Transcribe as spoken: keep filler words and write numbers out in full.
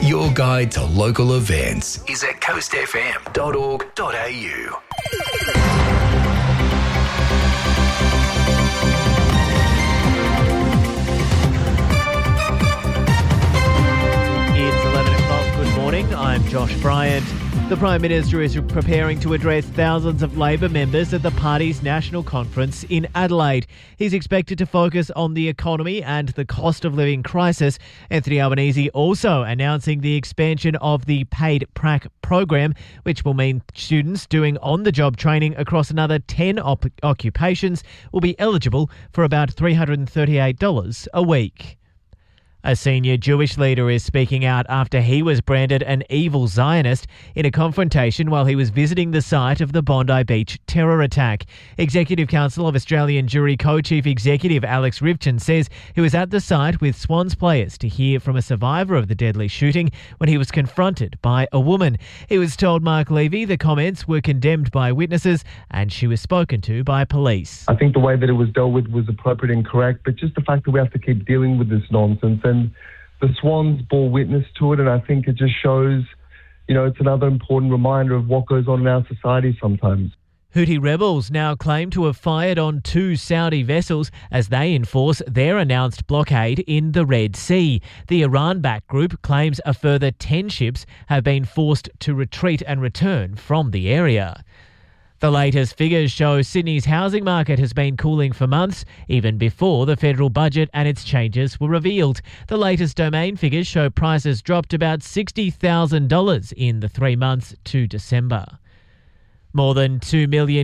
Your guide to local events is at coast f m dot org dot a u. It's eleven o'clock. Good morning. I'm Josh Bryant. The Prime Minister is preparing to address thousands of Labor members at the party's national conference in Adelaide. He's expected to focus on the economy and the cost of living crisis. Anthony Albanese also announcing the expansion of the paid prac program, which will mean students doing on-the-job training across another ten op- occupations will be eligible for about three hundred thirty-eight dollars a week. A senior Jewish leader is speaking out after he was branded an evil Zionist in a confrontation while he was visiting the site of the Bondi Beach terror attack. Executive Council of Australian Jewry co-chief executive Alex Rivchin says he was at the site with Swans players to hear from a survivor of the deadly shooting when he was confronted by a woman. He was told Mark Levy the comments were condemned by witnesses and she was spoken to by police. I think the way that it was dealt with was appropriate and correct, but just the fact that we have to keep dealing with this nonsense. And the Swans bore witness to it, and I think it just shows, you know, it's another important reminder of what goes on in our society sometimes. Houthi rebels now claim to have fired on two Saudi vessels as they enforce their announced blockade in the Red Sea. The Iran-backed group claims a further ten ships have been forced to retreat and return from the area. The latest figures show Sydney's housing market has been cooling for months, even before the federal budget and its changes were revealed. The latest Domain figures show prices dropped about sixty thousand dollars in the three months to December. More than two million